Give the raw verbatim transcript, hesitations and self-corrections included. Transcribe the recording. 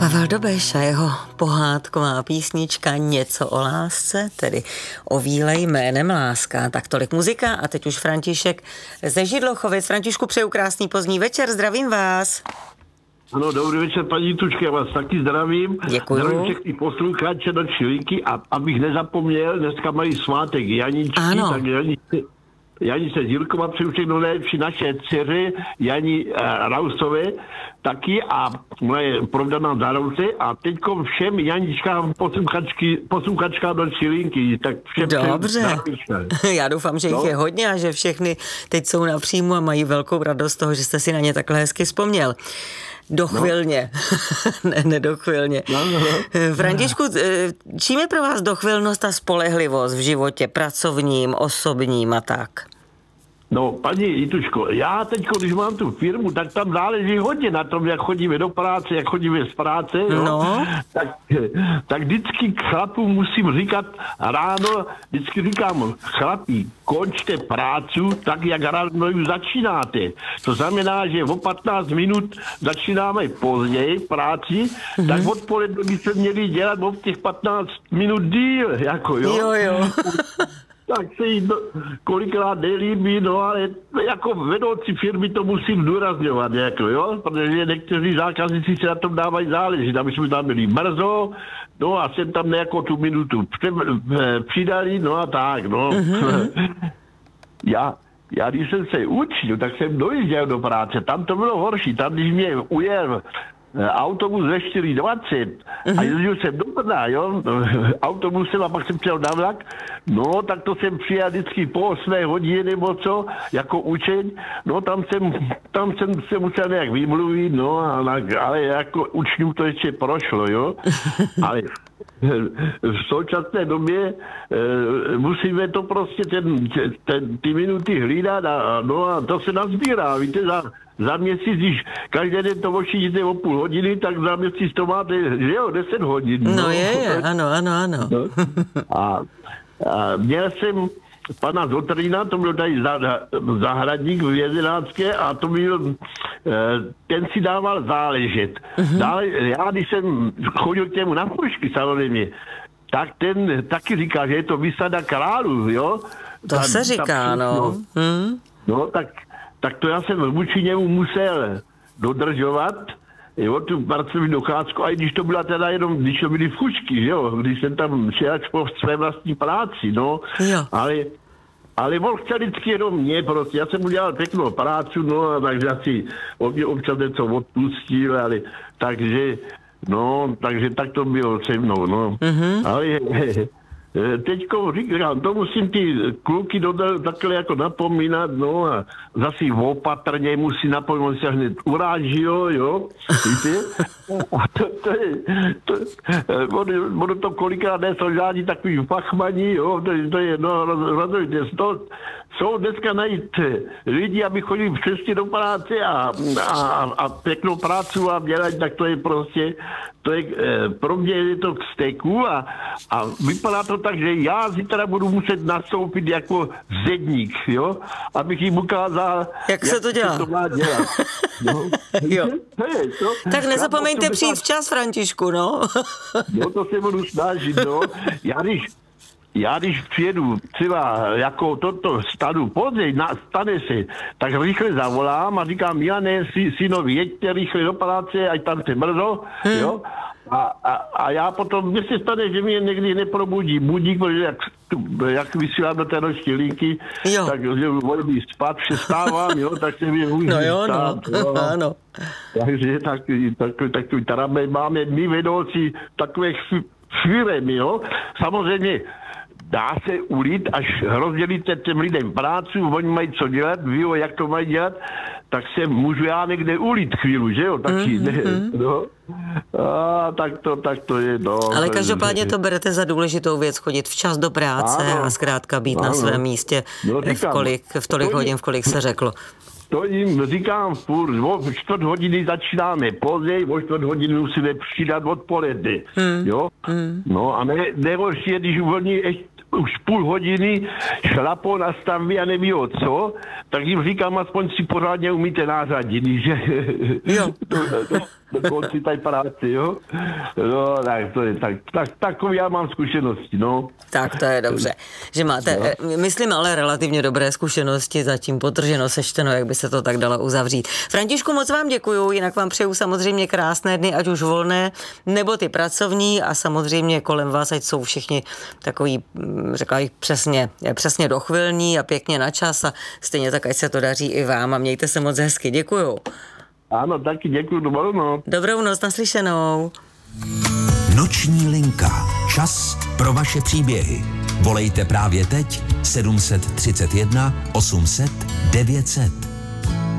Pavel Dobeš a jeho pohádková písnička Něco o lásce, tedy o víle jménem láska. Tak tolik muzika a teď už František ze Židlochovic. Františku, přeju krásný pozdní večer, zdravím vás. Ano, dobrý večer, paní Tučka, já vás taky zdravím. Děkuju. Zdravím všechny posluchače do Čilinky a abych nezapomněl, dneska mají svátek Janičky, ano. tak Janičky, Janice Zílková přeju všechno nejlepší, naše dceři Jani uh, Rausové taky a moje provdaná zároveň a teďko všem Janičkám posluchačky, posluchačkám do Čilinky. Tak všem Dobře, já doufám, že jich no. je hodně a že všechny teď jsou na příjmu a mají velkou radost z toho, že jste si na ně takhle hezky vzpomněl. Dochvilně, no. ne, nedochvilně. No, no, no. Františku, čím je pro vás dochvilnost a spolehlivost v životě pracovním, osobním a tak? No, paní Jituško, já teď, když mám tu firmu, tak tam záleží hodně na tom, jak chodíme do práce, jak chodíme z práce, jo? No. Tak, tak vždycky chlapům musím říkat ráno, vždycky říkám, chlapí, končte prácu tak, jak ráno ju začínáte. To znamená, že o patnáct minut začínáme později práci, mm-hmm. tak odpoledne by se měli dělat o těch patnáct minut díl, jako jo. Jo, jo. Tak se jí do, kolikrát nelíbí, no ale jako vedoucí firmy to musím zdůrazňovat, jako jo, protože někteří zákazníci se na tom dávají záležit, aby jsme tam byli brzo, no a jsem tam nějakou tu minutu přidali, no a tak, no. Mm-hmm. já, já když jsem se učil, tak jsem dojížděl do práce, tam to bylo horší, tam když mě ujel autobus ve čtyři dvacet a jezdil jsem do Brna, jo, autobusem a pak jsem přijel na vlak, no, tak to jsem přijel vždycky po osmé hodině nebo co, jako učeň, no, tam jsem, tam jsem se musel nějak vymluvit, no, ale jako učňů to ještě prošlo, jo, ale v současné době e, musíme to prostě ten, ten, ty minuty hlídat a, no, a to se nazbírá, víte, za Za měsíc, když každý den to ošidíte o půl hodiny, tak za měsíc to máte, že jo, deset hodin. No, no je, je, ano, ano, ano. No. A, a měl jsem pana Zotrína, to byl tady zahradník v Jezenácké a to byl, ten si dával záležet. Uh-huh. Dále, já, když jsem chodil k němu na prušky, samozřejmě, tak ten taky říká, že je to vysada králů, jo. To ta, se říká, ta, no. No, hmm. no tak tak to já jsem vůči němu musel dodržovat, jo, tu pracovní docházku, a i když to byla teda jenom, když to byly fučky, jo, když jsem tam šel po své vlastní práci, no, jo. ale, ale on chtěl vždycky jenom mě, prostě, já jsem udělal pěknou práci, no, a takže asi on mě občas něco odpustil, ale, takže, no, takže tak to bylo se mnou, no, mm-hmm. ale, teďko říkám, to musím ty kluky dodal, takhle jako napomínat, no a zase opatrně musí napomínat, se hned uráží, jo, jo, víte? A to, to je, to, ono, ono to kolikrát nejsou žádní takový fachmaní, jo, to, to je, no, rozhodně, to jsou dneska najít lidi, aby chodili přesně do práce a, a, a pěknou práci a dělat, tak to je prostě, to je, pro mě je to k steku a, a vypadá to tak, že já zítra budu muset nastoupit jako zedník, jo, abych jim ukázal, jak, jak se to dělá. Se to má dělat. No. Jo. Hey, to, tak nezapomeňte přijít včas, Františku, no. No to se budu snažit, no. Já když Já když přijedu třeba jako toto stanu později, na, stane se, tak rychle zavolám a říkám, Jane, sy, synovi, jeďte rychle do paláce, ať tam se brzo, hmm. jo. A, a, a já potom, mně se stane, že mě někdy neprobudí budík, protože jak, jak vysílám do té noční linky, jo. tak že volím spát, přestávám, jo, tak se mi můžu no jo, stát, no. jo. Ano. Takže takový, takový, takový tarabé máme my vedoucí takových firem, jo. Samozřejmě dá se ulít, až rozdělíte těm lidem práci, oni mají co dělat, ví, jak to mají dělat, tak se můžu já někde ulít chvíli, že jo, taky, mm-hmm. no. A tak to, tak to je, no. Ale každopádně to berete za důležitou věc, chodit včas do práce ano. a zkrátka být ano. na svém místě no, říkám, v, kolik, v tolik to hodin, je, v kolik se řeklo. To jim říkám furt, o čtvrt hodiny začínáme později, o čtvrt hodiny musíme přidat odpoledne, hmm. jo. Hmm. No a ne, nejhorší je, když uvolní ještě už půl hodiny šlapou na stavbě a neví o co, tak jim říkám, aspoň si pořádně umíte nářadit, že? Jo. to, to, do konci té práci, jo. No, tak to je, tak, tak, takový já mám zkušenosti, no. Tak to je dobře, že máte, no. myslím, ale relativně dobré zkušenosti, zatím potrženo, sečteno, jak by se to tak dalo uzavřít. Františku, moc vám děkuju, jinak vám přeju samozřejmě krásné dny, ať už volné, nebo ty pracovní a samozřejmě kolem vás, ať jsou všichni takový, řekla bych, přesně, přesně dochvilní a pěkně na čas a stejně tak, ať se to daří i vám a mějte se moc hezky. Děkuju. Ano, taky děkuju, dobrou noc. Dobrou noc, naslyšenou. Noční linka. Čas pro vaše příběhy. Volejte právě teď sedm set třicet jedna osm set devět set.